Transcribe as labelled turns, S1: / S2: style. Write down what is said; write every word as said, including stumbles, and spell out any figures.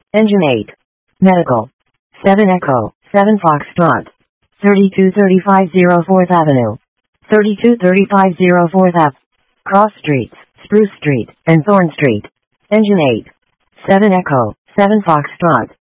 S1: Engine eight. Medical. seven Echo, seven Foxtrot. thirty-two thirty-five oh fourth Avenue. thirty-two thirty-five oh fourth Ave. Cross Streets, Spruce Street, and Thorn Street. Engine eight. seven Echo, seven Foxtrot.